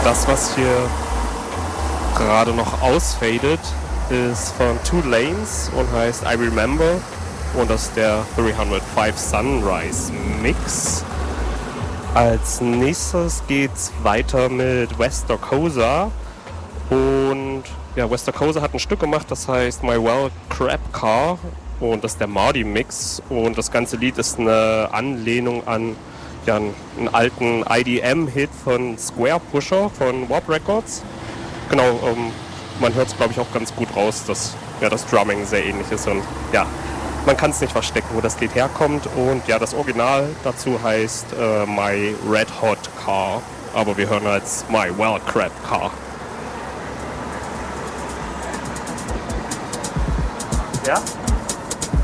Das, was hier gerade noch ausfadet, ist von Two Lanes und heißt I Remember. Und das ist der 305 Sunrise Mix. Als nächstes geht's weiter mit West Dokosa. Und ja, West Dokosa hat ein Stück gemacht, das heißt My Well Crab Car. Und das ist der Mardi Mix. Und das ganze Lied ist eine Anlehnung an ja, einen alten IDM-Hit von Square Pusher von Warp Records. Genau, man hört es, glaube ich, auch ganz gut raus, dass ja, das Drumming sehr ähnlich ist. Und ja, man kann es nicht verstecken, wo das Lied herkommt. Und ja, das Original dazu heißt My Red Hot Car. Aber wir hören als My Well Crab Car. Ja?